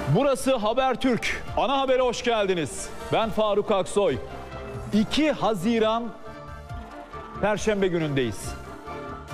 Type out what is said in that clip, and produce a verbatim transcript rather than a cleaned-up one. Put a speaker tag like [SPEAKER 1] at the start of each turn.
[SPEAKER 1] Burası Habertürk. Ana habere hoş geldiniz. Ben Faruk Aksoy. iki Haziran Perşembe günündeyiz.